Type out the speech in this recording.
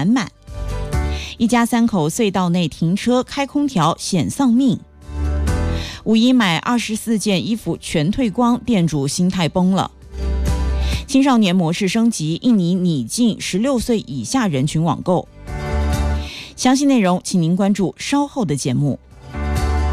满满。一家3口隧道内停车开空调险丧命。五一买24件衣服全退光，店主心态崩了。青少年模式升级，印尼拟禁16岁以下人群网购。详细内容请您关注稍后的节目。